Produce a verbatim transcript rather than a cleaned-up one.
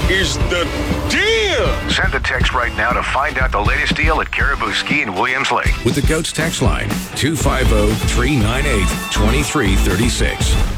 is the deal. Send a text right now to find out the latest deal at Caribou Ski in Williams Lake. With the GOATS text line, two five zero, three nine eight, two three three six.